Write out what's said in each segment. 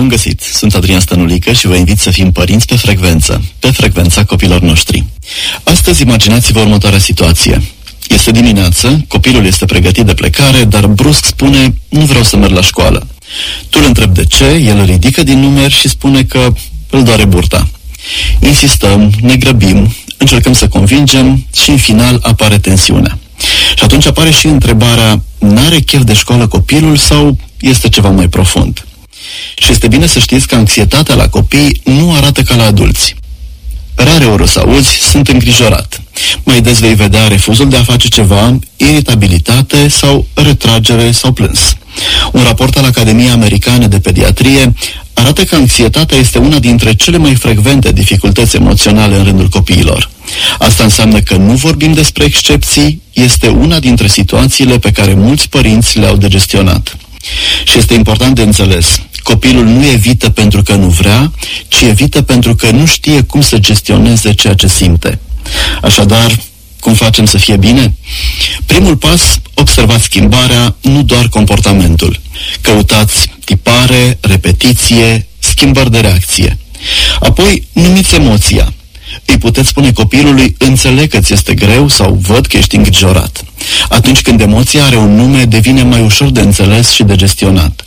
Bun găsit! Sunt Adrian Stănulică și vă invit să fim părinți pe frecvență, pe frecvența copilor noștri. Astăzi imaginați-vă următoarea situație. Este dimineață, copilul este pregătit de plecare, dar brusc spune, nu vreau să merg la școală. Tu îl întrebi de ce, el ridică din numeri și spune că îl doare burta. Insistăm, ne grăbim, încercăm să convingem și în final apare tensiunea. Și atunci apare și întrebarea, n-are chef de școală copilul sau este ceva mai profund? Și este bine să știți că anxietatea la copii nu arată ca la adulți. Rare ori o să auzi, sunt îngrijorat. Mai des vei vedea refuzul de a face ceva, iritabilitate sau retragere sau plâns. Un raport al Academiei Americane de Pediatrie arată că anxietatea este una dintre cele mai frecvente dificultăți emoționale în rândul copiilor. Asta înseamnă că nu vorbim despre excepții, este una dintre situațiile pe care mulți părinți le-au de gestionat. Și este important de înțeles, copilul nu evită pentru că nu vrea, ci evită pentru că nu știe cum să gestioneze ceea ce simte. Așadar, cum facem să fie bine? Primul pas, observați schimbarea, nu doar comportamentul. Căutați tipare, repetiție, schimbări de reacție. Apoi, numiți emoția. Îi puteți spune copilului, înțeleg că ți este greu sau văd că ești îngrijorat. Atunci când emoția are un nume, devine mai ușor de înțeles și de gestionat.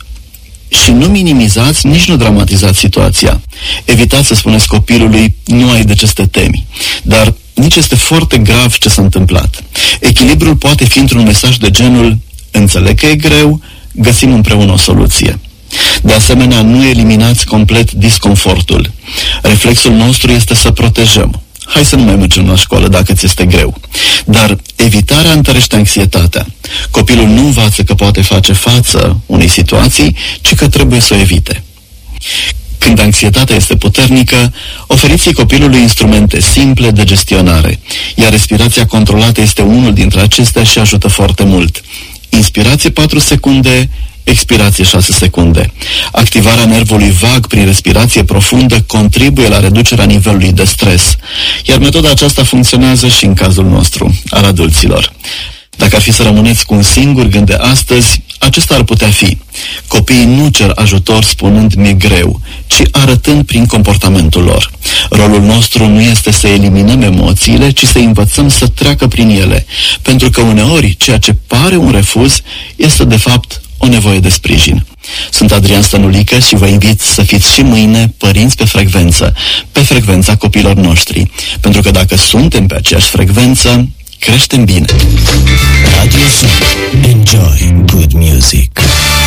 Și nu minimizați, nici nu dramatizați situația. Evitați să spuneți copilului, nu ai de ce să te temi. Dar nici este foarte grav ce s-a întâmplat. Echilibrul poate fi într-un mesaj de genul, înțeleg că e greu, găsim împreună o soluție. De asemenea, nu eliminați complet disconfortul. Reflexul nostru este să protejăm. Hai să nu mai mergem la școală dacă ți este greu. Dar evitarea întărește anxietatea. Copilul nu învață că poate face față unei situații, ci că trebuie să o evite. Când anxietatea este puternică, oferiți copilului instrumente simple de gestionare, iar respirația controlată este unul dintre acestea și ajută foarte mult. Inspirație 4 secunde, expirație 6 secunde. Activarea nervului vag prin respirație profundă contribuie la reducerea nivelului de stres, iar metoda aceasta funcționează și în cazul nostru, al adulților. Dacă ar fi să rămâneți cu un singur gând de astăzi, acesta ar putea fi: copiii nu cer ajutor spunând mi-e greu, ci arătând prin comportamentul lor. Rolul nostru nu este să eliminăm emoțiile, ci să învățăm să treacă prin ele, pentru că uneori ceea ce pare un refuz este de fapt o nevoie de sprijin. Sunt Adrian Stănulică și vă invit să fiți și mâine părinți pe frecvență, pe frecvența copiilor noștri, pentru că dacă suntem pe aceeași frecvență, creștem bine. Radio Sun. Enjoy good music.